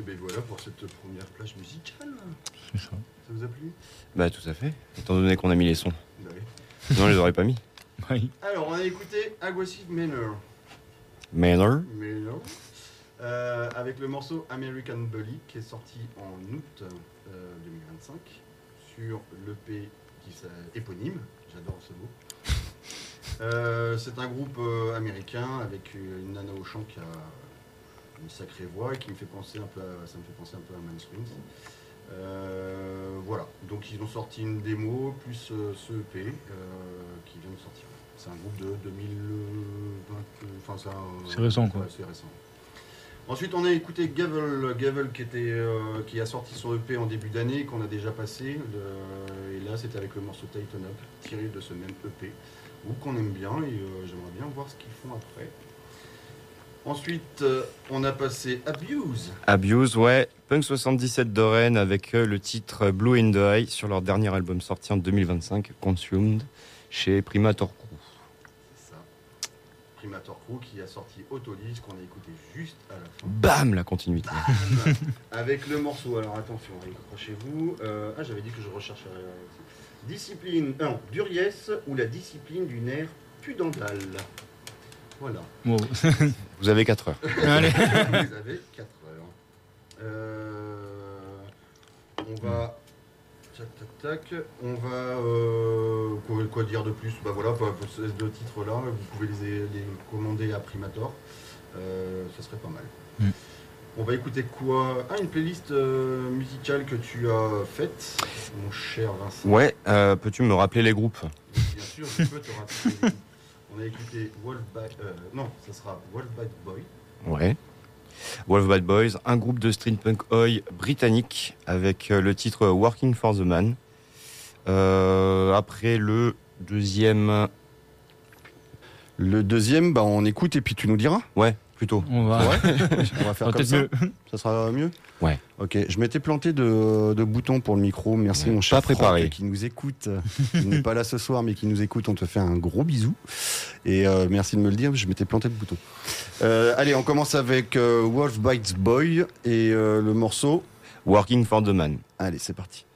Et bien voilà pour cette première plage musicale. C'est ça. Ça vous a plu? Bah tout à fait, étant donné qu'on a mis les sons. Bah oui. Sinon, on les aurait pas mis. Oui. Alors on a écouté Aggressive Manor. Manor. Avec le morceau American Bully qui est sorti en août 2025 sur l'EP éponyme, j'adore ce mot. C'est un groupe américain avec une nana au chant qui a une sacrée voix et qui me fait penser un peu ça me fait penser un peu à Mainstream. Voilà, donc ils ont sorti une démo plus ce EP qui vient de sortir. C'est un groupe de 2020, enfin c'est récent quoi. Ouais, c'est récent. Ensuite on a écouté Gavel qui a sorti son EP en début d'année qu'on a déjà passé et là c'était avec le morceau Tighten Up tiré de ce même EP ou qu'on aime bien et j'aimerais bien voir ce qu'ils font après. Ensuite on a passé Abuse, ouais, Punk 77 de Rennes avec le titre Blue in the Eye sur leur dernier album sorti en 2025, Consumed, chez Primator Crew. Primator Crew qui a sorti Autolise qu'on a écouté juste à la fin. Bam, la continuité. Bam avec le morceau, alors attention, accrochez-vous. J'avais dit que je rechercherais. Discipline 1, Duriès ou la discipline du nerf pudendal. Voilà. Wow. Vous avez 4 heures. Allez. Vous avez 4 heures. On va. Tac. On va. Quoi dire de plus? Bah voilà, pour ces deux titres-là, vous pouvez les commander à Primator. Ça serait pas mal. On va écouter quoi? Une playlist musicale que tu as faite, mon cher Vincent. Ouais, peux-tu me rappeler les groupes? Bien sûr, je peux te rappeler les groupes. On a écouté ça sera Wolf Bite Boy. Ouais. Wolf Bad Boys, un groupe de street punk oi britannique avec le titre Working for the Man. Après le deuxième, on écoute et puis tu nous diras. Ouais, plutôt. On va. Ouais. On va faire comme ça. Mieux. Ça sera mieux. Ouais. Ok, je m'étais planté de boutons pour le micro. Merci mon cher Pas préparé. Franck qui nous écoute. Qui n'est pas là ce soir mais qui nous écoute. On te fait un gros bisou. Et merci de me le dire, je m'étais planté de boutons. Allez, on commence avec Wolf Bites Boy et le morceau Working for the Man. Allez, c'est parti.